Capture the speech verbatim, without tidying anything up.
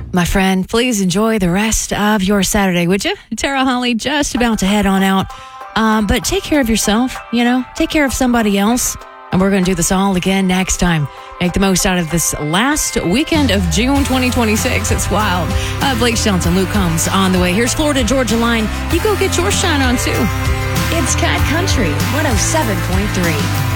My friend, please enjoy the rest of your Saturday, would you? Tara Holly just about to head on out. Um, but take care of yourself, you know, take care of somebody else. And we're going to do this all again next time. Make the most out of this last weekend of June twenty twenty-six. It's wild. Uh, Blake Shelton, Luke Combs on the way. Here's Florida Georgia Line. You go get your shine on too. It's Cat Country one oh seven point three.